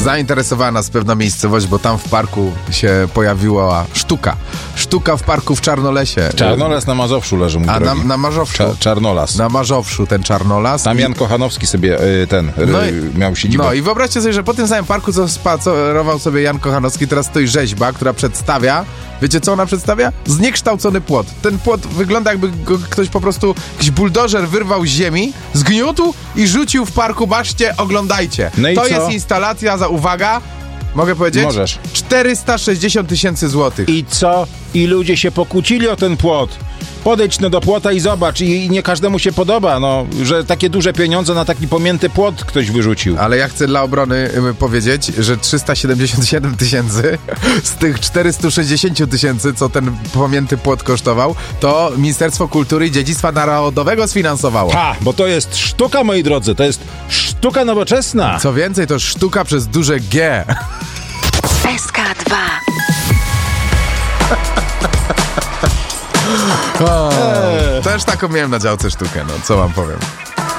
Zainteresowała nas pewna miejscowość, bo tam w parku się pojawiła sztuka. Sztuka w parku w Czarnolesie. Czarnolas na Mazowszu leży, mój drogi. Na Marzowszu. Czarnolas. Na Marzowszu ten Czarnolas. Tam Jan Kochanowski sobie miał siedzibę. No i wyobraźcie sobie, że po tym samym parku, co spacerował sobie Jan Kochanowski, teraz stoi rzeźba, która przedstawia, wiecie co ona przedstawia? Zniekształcony płot. Ten płot wygląda, jakby go ktoś po prostu, jakiś buldożer wyrwał z ziemi, zgniótł i rzucił w parku. Baczcie, oglądajcie. No i to co? jest instalacja za, uwaga, mogę powiedzieć? Możesz. 460 000 złotych. I co? I ludzie się pokłócili o ten płot. Podejdź no do płota i zobacz. I nie każdemu się podoba, że takie duże pieniądze na taki pomięty płot ktoś wyrzucił. Ale ja chcę dla obrony powiedzieć, że 377 000 z tych 460 000, co ten pomięty płot kosztował, to Ministerstwo Kultury i Dziedzictwa Narodowego sfinansowało. Bo to jest sztuka, moi drodzy. To jest sztuka nowoczesna. Co więcej, to sztuka przez duże G. SK2. Też taką miałem na działce sztukę, co wam powiem.